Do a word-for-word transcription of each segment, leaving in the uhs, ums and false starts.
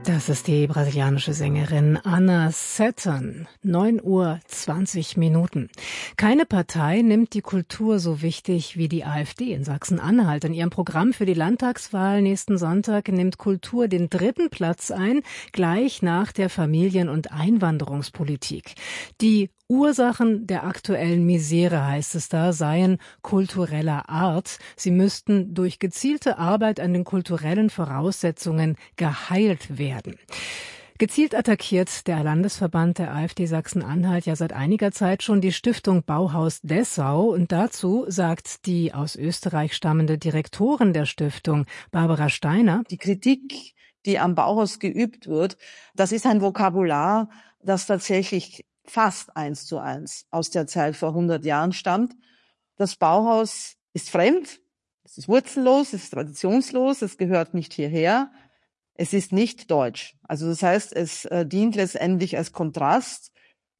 Das ist die brasilianische Sängerin Ana Seton. neun Uhr zwanzig Minuten. Keine Partei nimmt die Kultur so wichtig wie die AfD in Sachsen-Anhalt. In ihrem Programm für die Landtagswahl nächsten Sonntag nimmt Kultur den dritten Platz ein, gleich nach der Familien- und Einwanderungspolitik. Die Ursachen der aktuellen Misere, heißt es da, seien kultureller Art. Sie müssten durch gezielte Arbeit an den kulturellen Voraussetzungen geheilt werden. Gezielt attackiert der Landesverband der AfD Sachsen-Anhalt ja seit einiger Zeit schon die Stiftung Bauhaus Dessau. Und dazu sagt die aus Österreich stammende Direktorin der Stiftung, Barbara Steiner: Die Kritik, die am Bauhaus geübt wird, das ist ein Vokabular, das tatsächlich fast eins zu eins aus der Zeit vor hundert Jahren stammt. Das Bauhaus ist fremd, es ist wurzellos, es ist traditionslos, es gehört nicht hierher, es ist nicht deutsch. Also das heißt, es äh, dient letztendlich als Kontrast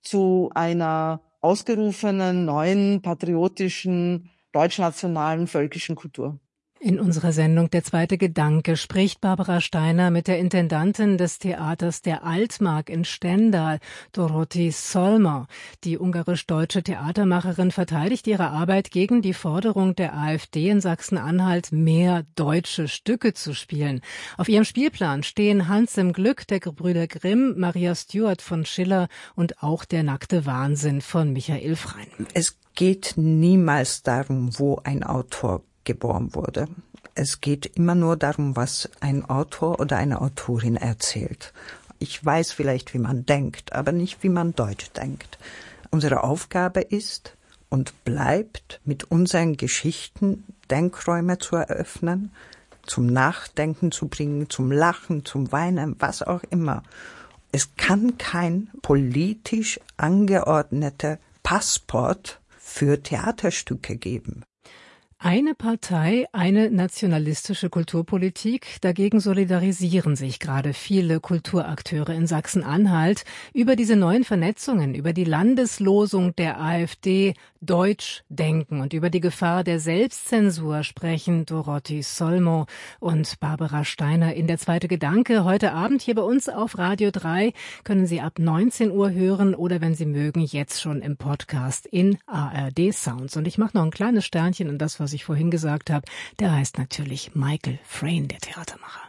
zu einer ausgerufenen, neuen, patriotischen, deutschnationalen, völkischen Kultur. In unserer Sendung Der zweite Gedanke spricht Barbara Steiner mit der Intendantin des Theaters der Altmark in Stendal, Dorothee Solmer. Die ungarisch-deutsche Theatermacherin verteidigt ihre Arbeit gegen die Forderung der AfD in Sachsen-Anhalt, mehr deutsche Stücke zu spielen. Auf ihrem Spielplan stehen Hans im Glück der Gebrüder Grimm, Maria Stuart von Schiller und auch Der nackte Wahnsinn von Michael Frein. Es geht niemals darum, wo ein Autor geboren wurde. Es geht immer nur darum, was ein Autor oder eine Autorin erzählt. Ich weiß vielleicht, wie man denkt, aber nicht, wie man Deutsch denkt. Unsere Aufgabe ist und bleibt, mit unseren Geschichten Denkräume zu eröffnen, zum Nachdenken zu bringen, zum Lachen, zum Weinen, was auch immer. Es kann kein politisch angeordneter Passport für Theaterstücke geben. Eine Partei, eine nationalistische Kulturpolitik. Dagegen solidarisieren sich gerade viele Kulturakteure in Sachsen-Anhalt. Über diese neuen Vernetzungen, über die Landeslosung der AfD Deutsch denken und über die Gefahr der Selbstzensur sprechen Dorothee Solmer und Barbara Steiner in Der zweite Gedanke. Heute Abend hier bei uns auf Radio drei können Sie ab neunzehn Uhr hören oder, wenn Sie mögen, jetzt schon im Podcast in A R D Sounds. Und ich mache noch ein kleines Sternchen in das, was ich vorhin gesagt habe. Der heißt natürlich Michael Frayn, der Theatermacher.